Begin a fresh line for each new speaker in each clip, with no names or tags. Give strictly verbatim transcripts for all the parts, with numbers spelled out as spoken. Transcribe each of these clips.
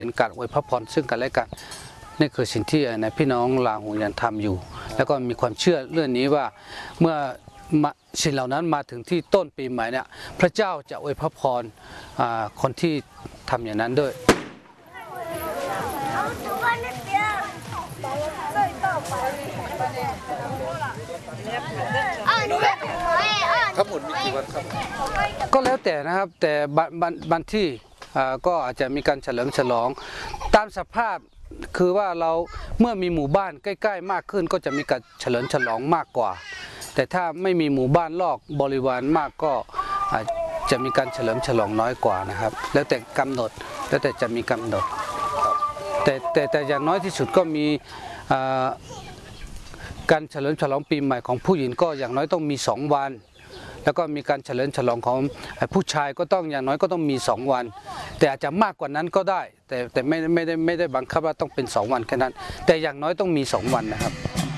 เป็นการอวยพรซึ่งกันและกันนี่คือสิ่งที่ในพี่น้องลาหูยังทำอยู่แล้วก็มีความเชื่อเรื่องนี้ว่าเมื่อสิ่งเหล่านั้นมาถึงที่ต้นปีใหม่เนี่ยพระเจ้าจะอวยพรคนที่ทำอย่างนั้นด้วย
ทั้งหมดมีกี่วันครับ
ก็แล้วแต่นะครับแต่บางที่ก็อาจจะมีการเฉลิมฉลองตามสภาพคือว่าเราเมื่อมีหมู่บ้านใกล้ๆมากขึ้นก็จะมีการเฉลิมฉลองมากกว่าแต่ถ้าไม่มีหมู่บ้านรอบบริวารมากก็อาจจะมีการเฉลิมฉลองน้อยกว่านะครับแล้วแต่กำหนดแล้วแต่จะมีกำหนดแต่แต่แต่อย่างน้อยที่สุดก็มีการเฉลิมฉลองปีใหม่ของผู้หญิงก็อย่างน้อยต้องมีสองวันแล้วก็มีการเฉลิมฉลองของผู้ชายก็ต้องอย่างน้อยก็ต้องมีสองวันแต่อาจจะมากกว่านั้นก็ได้แต่แต่ไม่ไม่ได้ไม่ได้บังคับว่าต้องเป็นสองวันแค่นั้นแต่อย่างน้อยต้องมีสองวันนะครับ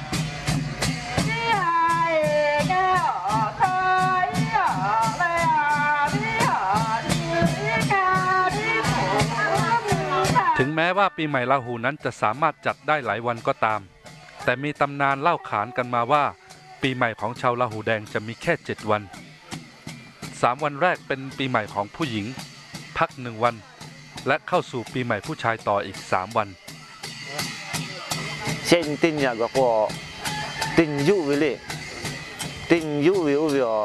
ถึงแม้ว่าปีใหม่ราหูนั้นจะสามารถจัดได้หลายวันก็ตามแต่มีตำนานเล่าขานกันมาว่าปีใหม่ของชาวราหูแดงจะมีแค่เจ็ดวันสามวันแรกเป็นปีใหม่ของผู้หญิงพักหนึ่งวันและเข้าสู่ปีใหม่ผู้ชายต่ออีกสามวัน
เช่นตินยาก็ก็ตินยุวิเลตินยุวิววิโอ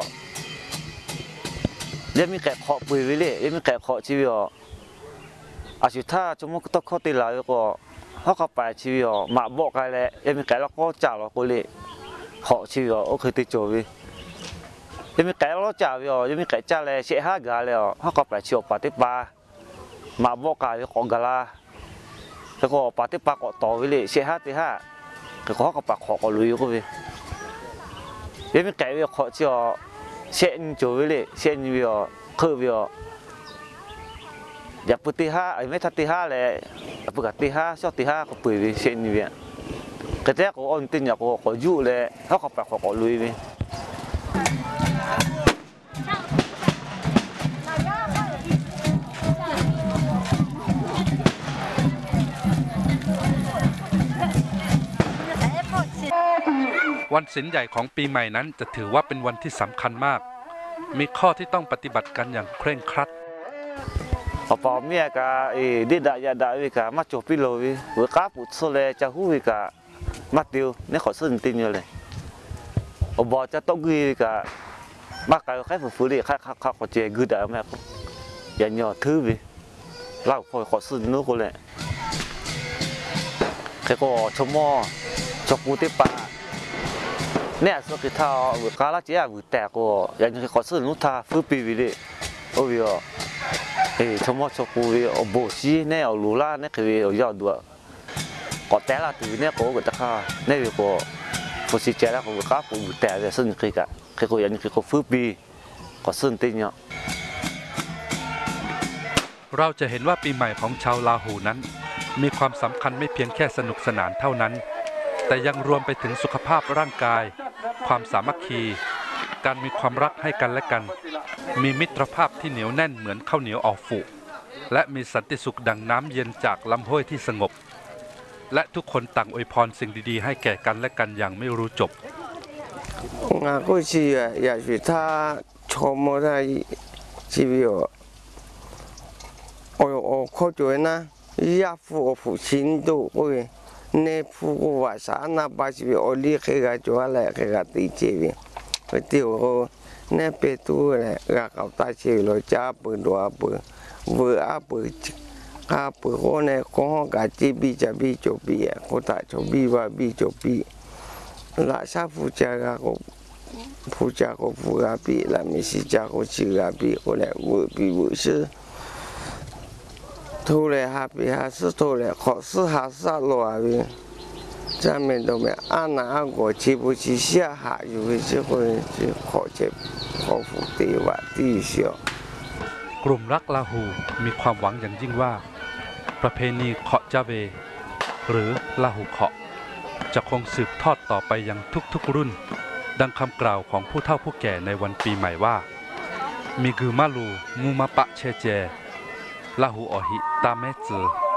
เรียกมีแก่ขอปุยวิเลเรียกมีแก่ขอชีวิโออาชีพถ้าจมูกต้องเข้าตีลายก็เขาเข้าไปชีวิโอมาบอกกันแล้วเรียกมีแก่แล้วก็จ่าเราก็เลยขอชีวิโอโอเคติดโจวิเรียกมีแก่แล้วจ่าวิโอเรียกมีแก่จ่าเลยเสียห้ากาแล้วเขาเข้าไปชีวิโอปฏิบัติมาบอกกันของกาลาแล้วก็ปฏิบัติก็ต่อวิเลยเสียห้าตีห้าก็เขาเข้าไปขอก็ลุยก็วิเรียกมีแก่วิโอขอชีวิโอเสียนโจวิเลยเสียนวิโอคือวิโออยากปุติห้าไอ้ไม่ทัดตีห้าเลยปกติห้าชอบตีห้าก็ปุยวิเช่นนี้เนี่ยกระแทกก็อ่อนตินอยากก็ก็ยุ่เลยเขาก็ไปขอก็ลุยวิ
วันศีลใหญ่ของปีใหม่นั้นจะถือว่าเป็นวันที่สำคัญมากมีข้อที่ต้องปฏิบัติกันอย่างเคร่งครัด
พอพอเมียก็เอดีดายาดาวิกามาจบพิโลวิเวก้าปุตโซเลจะหูวิกามาติวเนี่ยขอสื่อตินอยู่เลยอบอจะต้องกีวิกามากการแค่ฝืนฝืนดิแค่ข้าข้าขอเจกุดาแม่ก็อย่าหย่อทื่อวิเล่าพอขอสื่อนู้นก็เลยแค่ก็ชมมอจบปูติปาเนี่ยสุดที่ท่าเวก้าละเจ้าวิแต่ก็อย่าหย่อขอสื่อนู้นท่าฟื้นปีวิเลยโอ้ยเอ้ชมว่าชกูวิโอโบชีเนี่ยเอาลูล่าเนี่ยคือเอายอดด้วยก็แต่ละตัวเนี่ยก็ก็ตะข้าเนี่ยก็ฟูซิเจแล้วก็ก็ปูแต่จะซึ่งคือก็คือก็ยันคือก็ฟื้นปีก็ซึ่งติเนี่ย
เราจะเห็นว่าปีใหม่ของชาวราหูนั้นมีความสำคัญไม่เพียงแค่สนุกสนานเท่านั้นแต่ยังรวมไปถึงสุขภาพร่างกายความสามัคคีการมีความรักให้กันและกันมีมิตรภาพที่เหนียวแน่นเหมือนข้าวเหนียวออกฝูและมีสันติสุขดังน้ำเย็นจากลำห้วยที่สงบและทุกคนต่างอวยพรสิ่งดีๆให้แก่กันและกันอย่างไม่รู้จบ
งาก็ชีอยากให้ท่าชมท่าชีวิตโอ้โอ้เข้าใจนะยาฟูฟูชินดูโอ้ยเนฟูว่าสานาบาชีวิตโอลีเคกาจัวแหละเคกาตีเจวิไปเที่ยวเนี่ยเป็นตัวแหละกเขาตาเชี่ยวเราจ้าปืนดัวปืนเวอร์อาปืนอาปืนคนเนี่ยของกาจีบีจะบีจบบีอ่ะคนตาจบบีว่าบีจบบีละชาฟูจาก็ฟูจาก็ฟูกาบีละมิสิจาก็ชิกาบีคนเนี่ยเวอร์บีเวอร์ชื่อทุเรศฮาบีฮาสุทุเรศขอสุฮาซาโลอาบี在面都没，俺那个去不去下下，有的时候去考去考复地话地小。
กลุ่มรักลาหูมีความหวังอย่างยิ่งว่าประเพณีเคาะจาเวหรือลาหูเคาะจะคงสืบทอดต่อไปยังทุกๆรุ่นดังคำกล่าวของผู้เฒ่าผู้แก่ในวันปีใหม่ว่ามีกือมาลูงูมาปะเชเจลาหูอหิตาเมจือ